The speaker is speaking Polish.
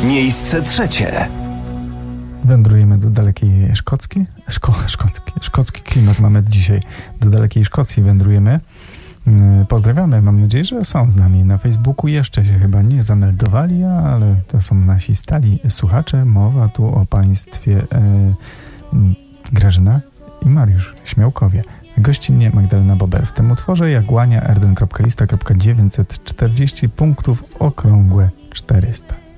Miejsce trzecie. Wędrujemy do dalekiej Szkocji. Szkocki klimat mamy dzisiaj. Do dalekiej Szkocji wędrujemy. Pozdrawiamy. Mam nadzieję, że są z nami na Facebooku. Jeszcze się chyba nie zameldowali, ale to są nasi stali słuchacze. Mowa tu o państwie Grażyna i Mariusz Śmiałkowie. Gościnnie Magdalena Bober. W tym utworze Jagłania Erden.lista.940 punktów okrągłe 400.